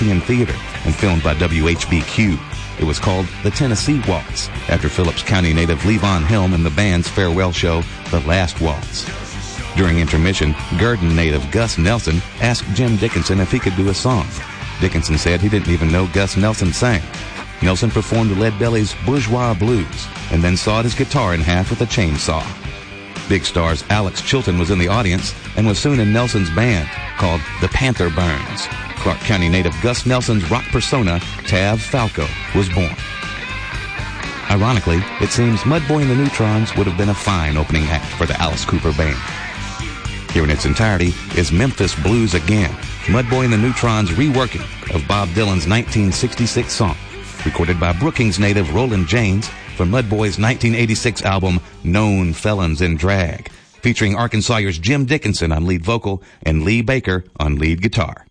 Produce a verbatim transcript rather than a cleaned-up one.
European theater and filmed by W H B Q. It was called The Tennessee Waltz, after Phillips County native Levon Helm and the band's farewell show, The Last Waltz. During intermission, Gurdon native Gus Nelson asked Jim Dickinson if he could do a song. Dickinson said he didn't even know Gus Nelson sang. Nelson performed Lead Belly's Bourgeois Blues and then sawed his guitar in half with a chainsaw. Big Star's Alex Chilton was in the audience and was soon in Nelson's band called The Panther Burns. Clark County native Gus Nelson's rock persona, Tav Falco, was born. Ironically, it seems Mudboy and the Neutrons would have been a fine opening act for the Alice Cooper Band. Here in its entirety is Memphis Blues Again, Mudboy and the Neutrons' reworking of Bob Dylan's nineteen sixty-six song, recorded by Brookings native Roland James from Mudboy's nineteen eighty-six album Known Felons in Drag, featuring Arkansasers Jim Dickinson on lead vocal and Lee Baker on lead guitar.